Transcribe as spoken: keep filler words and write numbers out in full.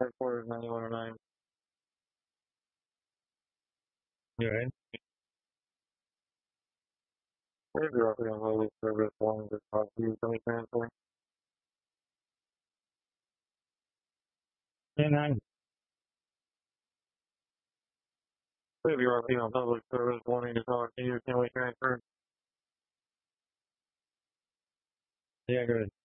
Headquarters ninety-one oh nine. You in? Where's your update on public service wanting to talk to you? Can we transfer? Yeah, nine. Where's your update on public service wanting to talk to you? Can we transfer? Yeah, good.